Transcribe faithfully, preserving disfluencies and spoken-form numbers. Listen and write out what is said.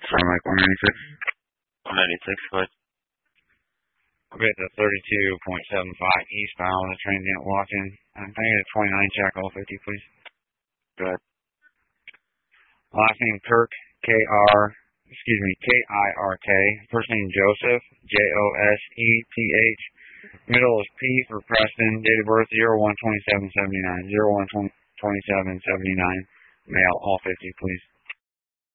Sorry, Mike, one ninety-six. one ninety-six, go ahead. Okay, the thirty-two point seven five eastbound with a transient walk-in. I'm thinking of twenty-nine check all fifty, please. Go ahead. Last name Kirk, K R, excuse me, K I R K. First name Joseph, J O S E P H. Middle is P for Preston. Date of birth zero one twenty-seven seventy-nine. zero one twenty-seven seventy-nine. Male, all fifty, please.